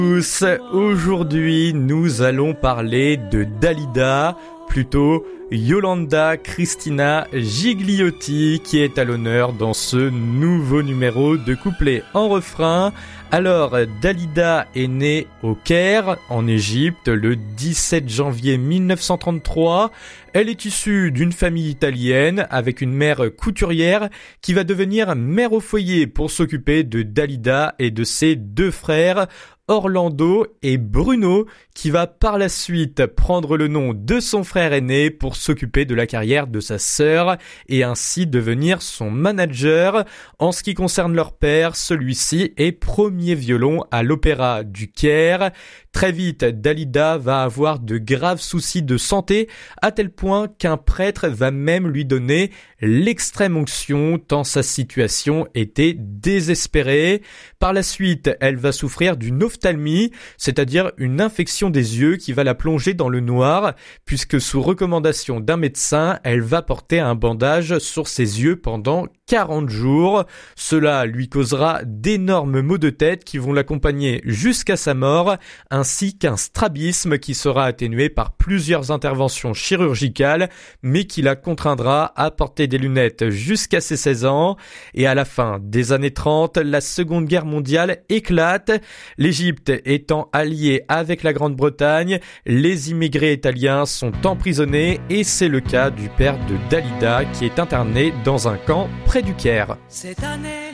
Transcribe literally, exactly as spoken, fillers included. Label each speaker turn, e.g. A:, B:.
A: Tous, aujourd'hui nous allons parler de Dalida, plutôt Yolanda Cristina Gigliotti qui est à l'honneur dans ce nouveau numéro de couplet en refrain. Alors Dalida est née au Caire, en Égypte, le dix-sept janvier mille neuf cent trente-trois. Elle est issue d'une famille italienne avec une mère couturière qui va devenir mère au foyer pour s'occuper de Dalida et de ses deux frères, Orlando et Bruno, qui va par la suite prendre le nom de son frère aîné pour s'occuper de la carrière de sa sœur et ainsi devenir son manager. En ce qui concerne leur père, celui-ci est premier violon à l'Opéra du Caire. Très vite, Dalida va avoir de graves soucis de santé, à tel point qu'un prêtre va même lui donner l'extrême onction tant sa situation était désespérée. Par la suite, elle va souffrir d'une ophtalmie, c'est-à-dire une infection des yeux qui va la plonger dans le noir, puisque sous recommandation d'un médecin, elle va porter un bandage sur ses yeux pendant quarante jours. Cela lui causera d'énormes maux de tête qui vont l'accompagner jusqu'à sa mort, ainsi qu'un strabisme qui sera atténué par plusieurs interventions chirurgicales, mais qui la contraindra à porter des lunettes jusqu'à ses seize ans. Et à la fin des années trente, la Seconde Guerre mondiale éclate. L'Égypte étant alliée avec la Grande-Bretagne, les immigrés italiens sont emprisonnés et c'est le cas du père de Dalida qui est interné dans un camp près du Caire. Cette année